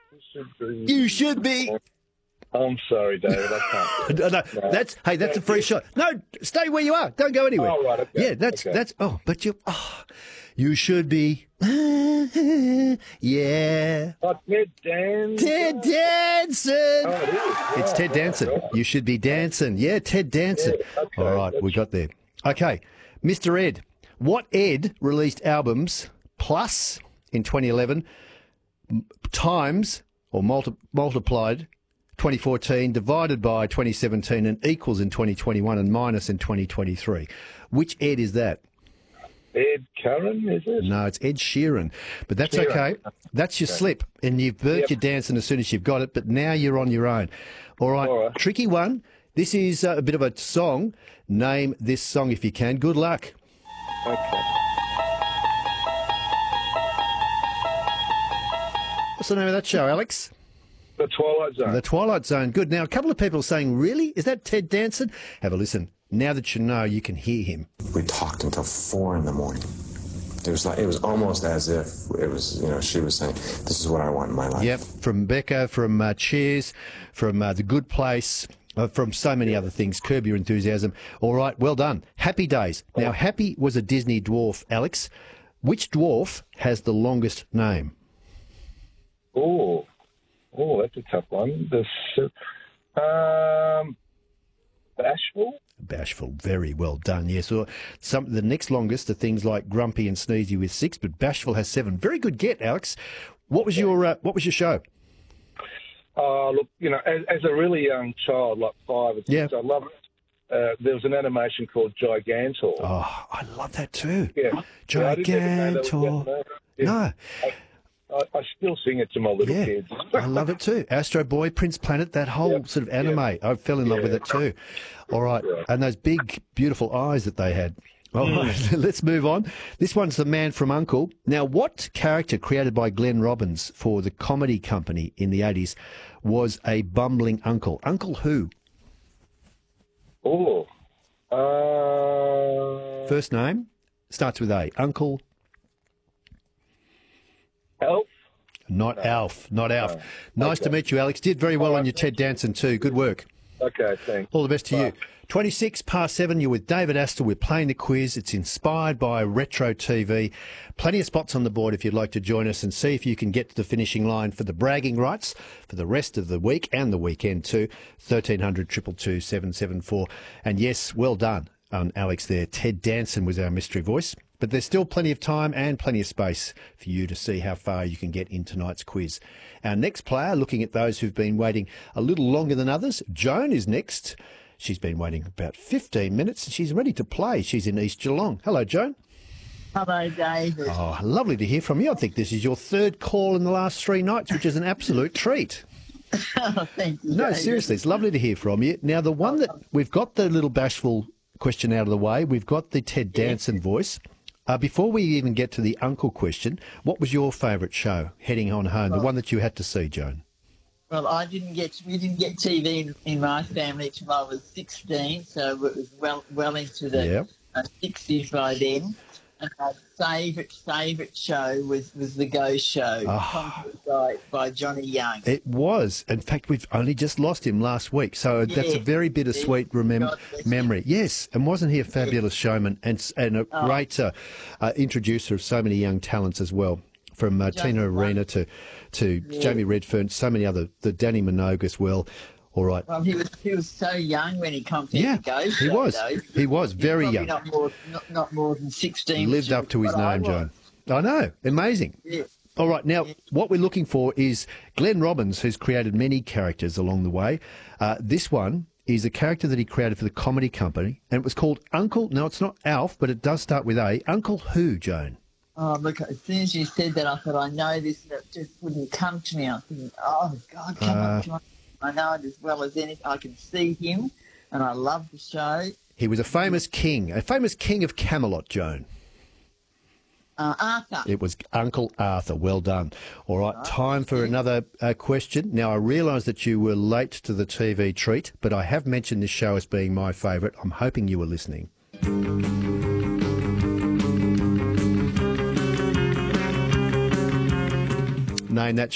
You should be. I'm sorry, David. I can't. No, that's a free shot. No, stay where you are. Don't go anywhere. Oh, right. Okay. Yeah, that's. But you should be. Yeah. Oh, Ted Danson. Ted Danson. Oh, it is. It's Ted Danson. Right. You should be dancing. Yeah, Ted Danson. Yeah, okay. All right, we got there. Okay, Mr. Ed. What Ed released albums plus in 2011 times or multiplied 2014 divided by 2017 and equals in 2021 and minus in 2023? Which Ed is that? Ed Curran, is it? No, it's Ed Sheeran. But that's okay. That's your slip. And you've burnt your dancing as soon as you've got it, but now you're on your own. All right. Tricky one. This is a bit of a song. Name this song if you can. Good luck. Okay. What's the name of that show, Alex? The Twilight Zone. The Twilight Zone. Good. Now, a couple of people are saying, really? Is that Ted Danson? Have a listen. Now that you know, you can hear him. We talked until 4 a.m. It was almost as if it was, she was saying, this is what I want in my life. Yep, from Becca, from Cheers, from The Good Place, from so many other things. Curb Your Enthusiasm. All right, well done. Happy Days. Now, Happy was a Disney dwarf, Alex. Which dwarf has the longest name? Oh, that's a tough one. Bashful, very well done. Yes, or the next longest are things like Grumpy and Sneezy with 6, but Bashful has 7. Very good get, Alex. What was your show? Look, as a really young child, like 5 or 6, I loved it. There was an animation called Gigantor. Oh, I love that too. Yeah, Gigantor. No. I still sing it to my little kids. I love it too. Astro Boy, Prince Planet, that whole sort of anime. I fell in love with it too. All right. And those big, beautiful eyes that they had. All right, let's move on. This one's The Man from U.N.C.L.E. Now, what character created by Glenn Robbins for the comedy company in the 80s was a bumbling uncle? Uncle who? Oh. First name starts with A. Uncle. Alf? Not Alf. Nice to meet you, Alex. Did very well on your Ted Danson too. Good work. Okay, thanks. All the best to you. 26 past 7, you're with David Astle. We're playing the quiz. It's inspired by Retro TV. Plenty of spots on the board if you'd like to join us and see if you can get to the finishing line for the bragging rights for the rest of the week and the weekend too. 1300 222 774. And yes, well done on Alex there. Ted Danson was our mystery voice. But there's still plenty of time and plenty of space for you to see how far you can get in tonight's quiz. Our next player, looking at those who've been waiting a little longer than others, Joan is next. She's been waiting about 15 minutes and she's ready to play. She's in East Geelong. Hello, Joan. Hello, David. Oh, lovely to hear from you. I think this is your third call in the last 3 nights, which is an absolute treat. Oh, thank you, No, David. seriously, it's lovely to hear from you. Now, the one that we've got the little bashful question out of the way, we've got the Ted Danson voice. Before we even get to the uncle question, what was your favourite show heading on home, the one that you had to see, Joan? Well, we didn't get TV in my family until I was 16, so it was well into the 60s by then. And my favourite show was The Ghost Show, by Johnny Young. It was. In fact, we've only just lost him last week, so that's a very bittersweet memory. Yes, and wasn't he a fabulous showman and a great introducer of so many young talents as well, from Tina Arena to Jamie Redfern, so many other, the Danny Minogue as well. All right. Well, he was so young when he came to The Ghost Show. He was. Though. He was very young. Not more than 16. Lived up to his name, Joan. I know. Amazing. Yeah. All right. Now, what we're looking for is Glenn Robbins, who's created many characters along the way. This one is a character that he created for the comedy company, and it was called Uncle. No, it's not Alf, but it does start with A. Uncle who, Joan? Oh, look, as soon as you said that, I thought, I know this, and it just wouldn't come to me. I was thinking, oh, God, come on. I know it as well as anything. I can see him, and I love the show. He was a famous king of Camelot, Joan. Arthur. It was Uncle Arthur. Well done. All right, time for another question. Now, I realise that you were late to the TV treat, but I have mentioned this show as being my favourite. I'm hoping you were listening. Name that